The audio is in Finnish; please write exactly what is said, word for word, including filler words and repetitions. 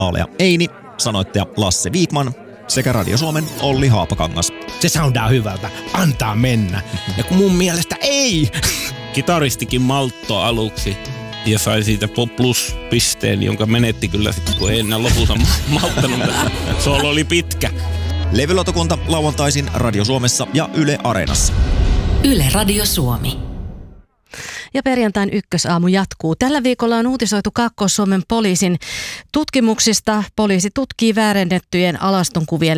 Alea Eini, sanoittaja Lasse Viikman sekä Radio Suomen Olli Haapakangas. Se soundaa hyvältä. Antaa mennä. Ja kun mun mielestä ei. Kitaristikin maltto aluksi ja sai siitä plus-pisteen, jonka menetti kyllä sitten, kun ei enää lopussa malttanut. Solo oli pitkä. Levylautakunta lauantaisin Radio Suomessa ja Yle Areenassa. Yle Radio Suomi. Ja perjantain ykkösaamu jatkuu. Tällä viikolla on uutisoitu Kaakkois-Suomen poliisin tutkimuksista. Poliisi tutkii väärennettyjen alastonkuvien